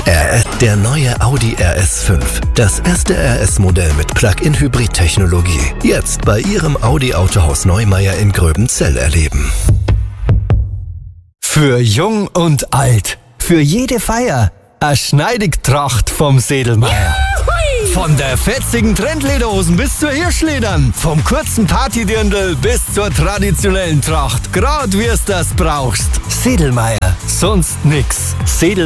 Der neue Audi RS5. Das erste RS-Modell mit Plug-in-Hybrid-Technologie. Jetzt bei Ihrem Audi-Autohaus Neumeier in Gröbenzell erleben. Für jung und alt. Für jede Feier. Eine Schneidigtracht vom Sedlmeier. Von der fetzigen Trendlederhosen bis zur Hirschledern. Vom kurzen Partydirndl bis zur traditionellen Tracht. Grad wie es das brauchst. Sedlmeier. Sonst nix.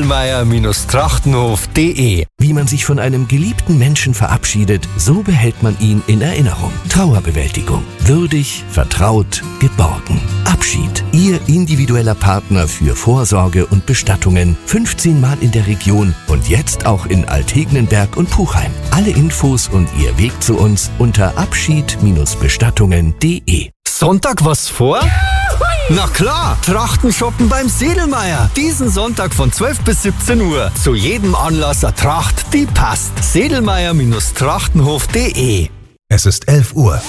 Sedlmeier-Trachtenhof.de. Wie man sich von einem geliebten Menschen verabschiedet, so behält man ihn in Erinnerung. Trauerbewältigung. Würdig, vertraut, geborgen. Abschied. Ihr individueller Partner für Vorsorge und Bestattungen. 15 Mal in der Region und jetzt auch in Altegnenberg und Puchheim. Alle Infos und Ihr Weg zu uns unter abschied-bestattungen.de. Sonntag was vor? Na klar, Trachten shoppen beim Sedlmeier. Diesen Sonntag von 12 bis 17 Uhr. Zu jedem Anlass eine Tracht, die passt. Sedlmeier-Trachtenhof.de. Es ist 11 Uhr.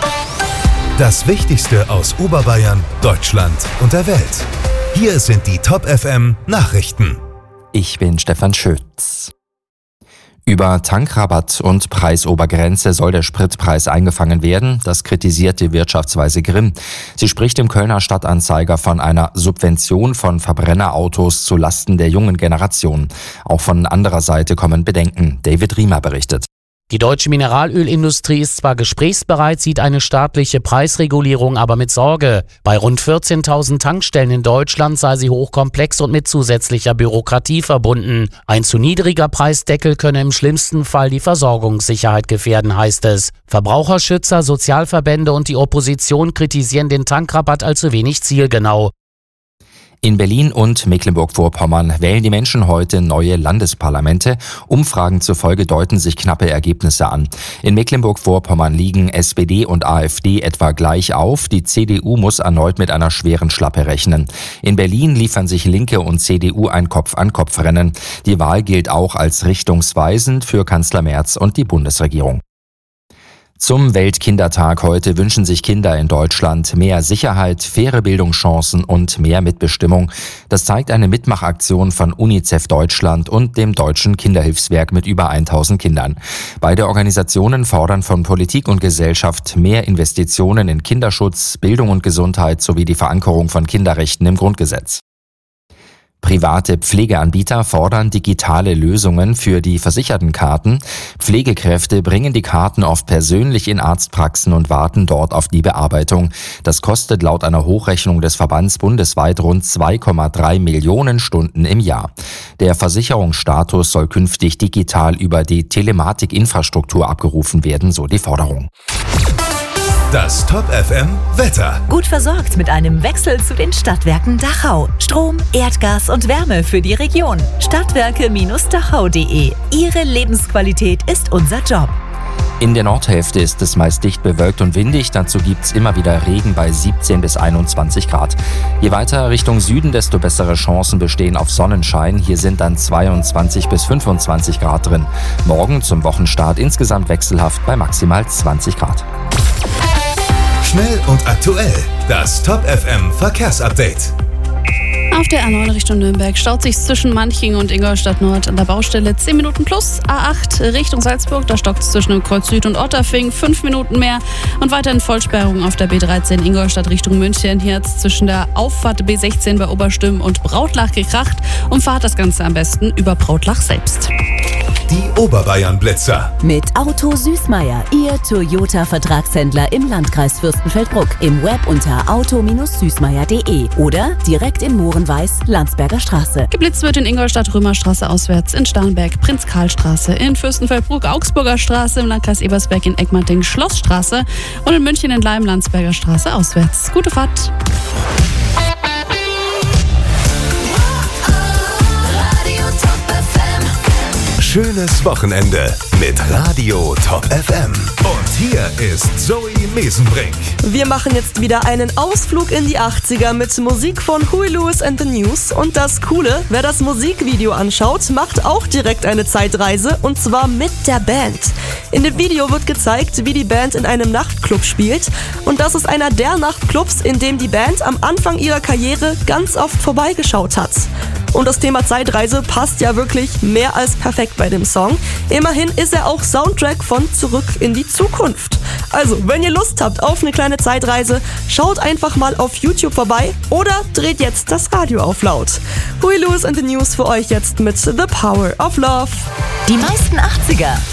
Das Wichtigste aus Oberbayern, Deutschland und der Welt. Hier sind die Top FM Nachrichten. Ich bin Stefan Schütz. Über Tankrabatt und Preisobergrenze soll der Spritpreis eingefangen werden. Das kritisiert die Wirtschaftsweise Grimm. Sie spricht im Kölner Stadtanzeiger von einer Subvention von Verbrennerautos zu Lasten der jungen Generation. Auch von anderer Seite kommen Bedenken. David Riemer berichtet. Die deutsche Mineralölindustrie ist zwar gesprächsbereit, sieht eine staatliche Preisregulierung aber mit Sorge. Bei rund 14.000 Tankstellen in Deutschland sei sie hochkomplex und mit zusätzlicher Bürokratie verbunden. Ein zu niedriger Preisdeckel könne im schlimmsten Fall die Versorgungssicherheit gefährden, heißt es. Verbraucherschützer, Sozialverbände und die Opposition kritisieren den Tankrabatt als zu wenig zielgenau. In Berlin und Mecklenburg-Vorpommern wählen die Menschen heute neue Landesparlamente. Umfragen zufolge deuten sich knappe Ergebnisse an. In Mecklenburg-Vorpommern liegen SPD und AfD etwa gleich auf. Die CDU muss erneut mit einer schweren Schlappe rechnen. In Berlin liefern sich Linke und CDU ein Kopf-an-Kopf-Rennen. Die Wahl gilt auch als richtungsweisend für Kanzler Merz und die Bundesregierung. Zum Weltkindertag heute wünschen sich Kinder in Deutschland mehr Sicherheit, faire Bildungschancen und mehr Mitbestimmung. Das zeigt eine Mitmachaktion von UNICEF Deutschland und dem Deutschen Kinderhilfswerk mit über 1000 Kindern. Beide Organisationen fordern von Politik und Gesellschaft mehr Investitionen in Kinderschutz, Bildung und Gesundheit sowie die Verankerung von Kinderrechten im Grundgesetz. Private Pflegeanbieter fordern digitale Lösungen für die Versichertenkarten. Pflegekräfte bringen die Karten oft persönlich in Arztpraxen und warten dort auf die Bearbeitung. Das kostet laut einer Hochrechnung des Verbands bundesweit rund 2,3 Millionen Stunden im Jahr. Der Versicherungsstatus soll künftig digital über die Telematikinfrastruktur abgerufen werden, so die Forderung. Das Top FM Wetter. Gut versorgt mit einem Wechsel zu den Stadtwerken Dachau. Strom, Erdgas und Wärme für die Region. Stadtwerke-dachau.de. Ihre Lebensqualität ist unser Job. In der Nordhälfte ist es meist dicht bewölkt und windig. Dazu gibt's immer wieder Regen bei 17 bis 21 Grad. Je weiter Richtung Süden, desto bessere Chancen bestehen auf Sonnenschein. Hier sind dann 22 bis 25 Grad drin. Morgen zum Wochenstart insgesamt wechselhaft bei maximal 20 Grad. Schnell und aktuell. Das Top FM Verkehrsupdate. Auf der A9 Richtung Nürnberg staut sich zwischen Manching und Ingolstadt Nord an der Baustelle 10 Minuten plus. A8 Richtung Salzburg, da stockt es zwischen Kreuz Süd und Otterfing 5 Minuten mehr. Und weiterhin Vollsperrung auf der B13 Ingolstadt Richtung München. Hier hat es zwischen der Auffahrt B16 bei Oberstümm und Brautlach gekracht. Und fahrt das Ganze am besten über Brautlach selbst. Die Oberbayern-Blitzer. Mit Auto Süßmeier, Ihr Toyota-Vertragshändler im Landkreis Fürstenfeldbruck. Im Web unter auto-süßmeier.de oder direkt in Mohrenweiß, Landsberger Straße. Geblitzt wird in Ingolstadt Römerstraße auswärts, in Starnberg Prinz-Karl-Straße, in Fürstenfeldbruck Augsburger Straße, im Landkreis Ebersberg in Eckmarting Schlossstraße und in München in Leim Landsberger Straße auswärts. Gute Fahrt! Schönes Wochenende mit Radio Top FM. Und hier ist Zoe Mesenbrink. Wir machen jetzt wieder einen Ausflug in die 80er mit Musik von Huey Lewis and the News. Und das Coole, wer das Musikvideo anschaut, macht auch direkt eine Zeitreise und zwar mit der Band. In dem Video wird gezeigt, wie die Band in einem Nachtclub spielt. Und das ist einer der Nachtclubs, in dem die Band am Anfang ihrer Karriere ganz oft vorbeigeschaut hat. Und das Thema Zeitreise passt ja wirklich mehr als perfekt bei dem Song. Immerhin ist er auch Soundtrack von Zurück in die Zukunft. Also, wenn ihr Lust habt auf eine kleine Zeitreise, schaut einfach mal auf YouTube vorbei oder dreht jetzt das Radio auf laut. Huey Lewis and the News für euch jetzt mit The Power of Love. Die meisten 80er